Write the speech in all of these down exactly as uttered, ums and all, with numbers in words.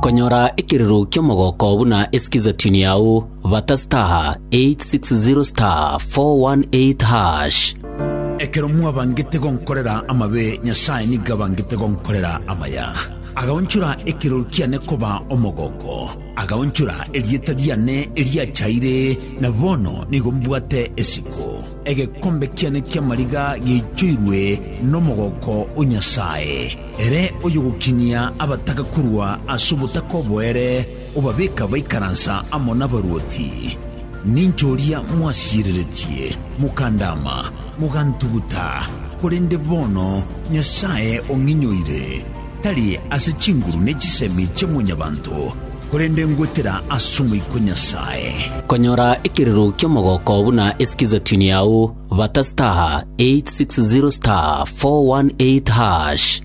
konyora ikiriro kyo mogoko buna eskiza tuni yao vata star eight six zero star four one eight hash. Ekero mwa bangete gonkorera amabe nyasaye ni gabangete gonkorera amaya. Agawonchura ekero kiane koba omogoko. Agawonchura elieta diane elia chaire na bono ni gombuate esiko. Ege kombe kiane kia mariga gichuirwe no mogoko unyasaye. Ere oyogukinia abataka kurwa asubutako boere ubabeka baikaransa amona baruoti. Ninchoria mwasiriretie mukandama mugantuguta kurende bono nyasaye onginyoire tali asechinguru nechisemi chemunyabantu kurende ngwetera asumi kunyasaye konyora ikiriro kyo mogoko buna eskiza tuni yao vata star eight six zero star four one eight hash.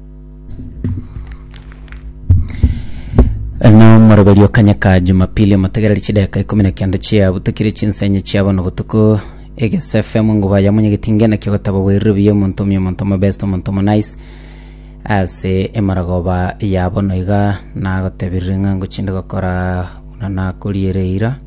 No marabalio kanyaka Jumapili matagarari chidaka ikumi na kenda chia butakiri chinsenye chia bono butuko ege S F M nguba ya munye gitingena kyo gatabo werubiye muntu mye muntu ma best muntu ma nice ase emaragoba ya bono iga na gotebiringa nguchinda gukora unana kuriereira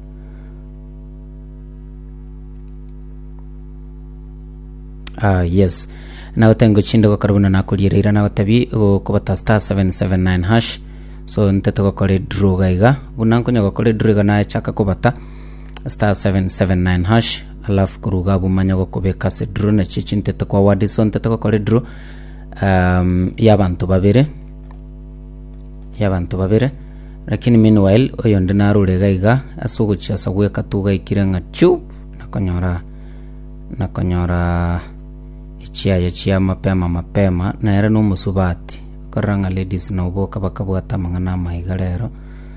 ah yes na gotengo chinda gukora unana kuriereira na gotebi kubata star seven seven nine hash. So nteto gakore draw gaiga bunanko nya gakore draw ga na chaka kubata star seven seven nine hash alafu kuruga bumanya gokobeka se draw na chichi nteto kwa wadi so nteto gakore draw um yabantu babere yabantu babere lakini meanwhile oyo ndina rure gaiga asugucha sagwe katuga ikirenga chup nakonyora nakonyora ichia ya chia mapema mapema na era no musubati karanga ladies na uboka bakabwata mangana maigarero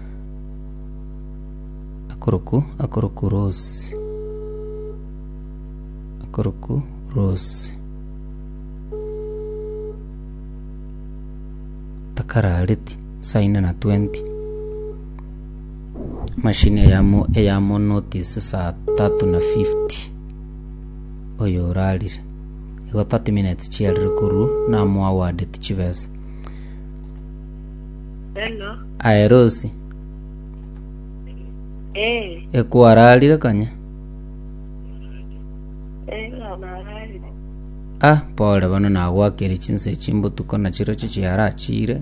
akuruku akuruku rose akuruku rose takara aliti saina na twenty mashine yamo eyamo notice saa tatu na fifty oyo ralira ego thirty minutes chialire kuru na mwa award tichivesa. Hello. Aerosi. Eh. Ekuaralire kanya. Eh, naralire. Ah, pole bano na gwakiri chinse chimbutuko na chiro chichara chire.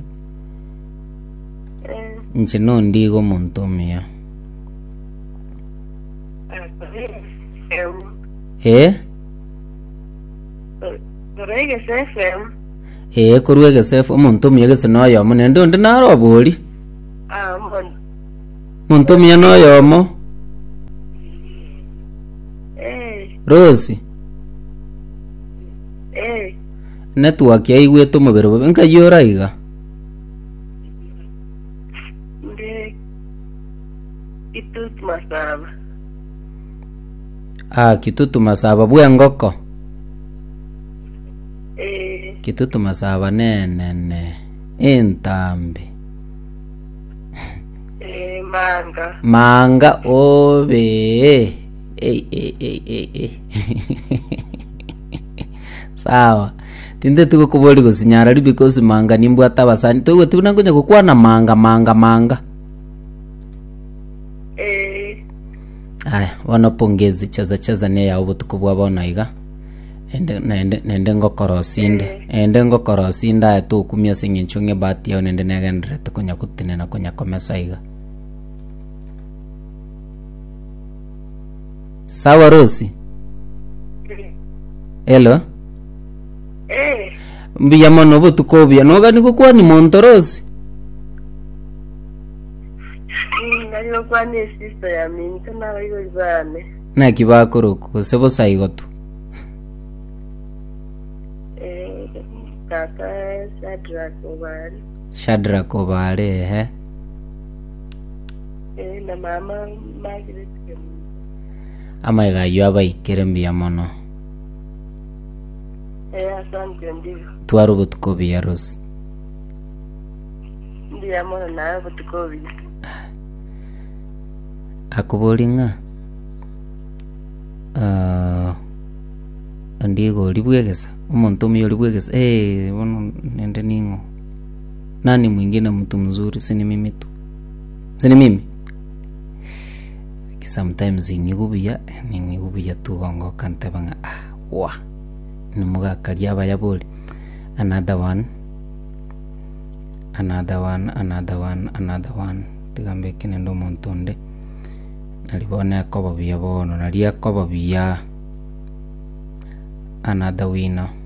Eh. Nche no ndigo montomia. Eh? Korege S F M. Eh kurwege sef omuntu myege sinoyo munende ndi naro aboli Ah mon muntu myano yomo Eh Rosi Eh network ya igwe to mubero nka yora iga Nde Kitutu Masaba. Ah Kitutu Masaba bwengoko Eh Kitutu Masaba nene ne entambe Eh manga manga obe eh eh eh eh eh sawa tinde tuko kuboli gusinyara ri because manga nimbu atabasani tuwe tunangonya kukwana manga manga manga Eh aya wana pongezi chaza chaza ne ya ubutuko bwabona iga ende nende nende ngokoro sinde ende ngokoro sinda etu kumya singinchunge bati ya nende negendre tukonya kutine na konya komesa iga sawa Rosi. Hello Eh mbiya mono butuko bya noga nikukwa ni Montorosi Ngalio kwa ni sister ya mimi tena hiyo ibane na kibakuru sebo saigotu Eh kaka Sadra Kobari Shadra Kobare he Eh na mama Margaret amaiga yo abaikere mbiya mono Eh asante ndivyo twaru butuko bya Rosi ndiya mono na butukobi akubolinga ah ndigo libwegesa umuntu myo libwegesa eh bono nende ningo Nani mwingine mtu mzuri? Si ni mimi tu. Si ni mimi. Sometimes ingigubiya ni ingigubiya tu gongo kante banga ah wa nimuga karia bayabuli. Another one, another one, another one, another one. Tigambe kinendo montonde nalibona ko babiya bono nalia ko babiya. Another winner.